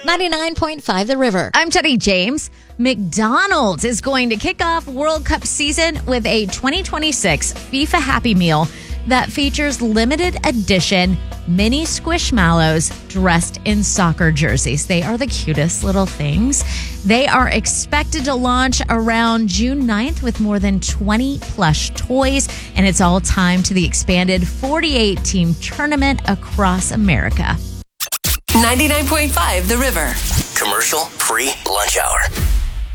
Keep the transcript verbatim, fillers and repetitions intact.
ninety-nine point five The River. I'm Teddy James. McDonald's is going to kick off World Cup season with a twenty twenty-six FIFA Happy Meal that features limited edition mini Squishmallows dressed in soccer jerseys. They are the cutest little things. They are expected to launch around June ninth with more than twenty plush toys, and it's all timed to the expanded forty-eight team tournament across America. ninety-nine point five The River. Commercial free lunch hour.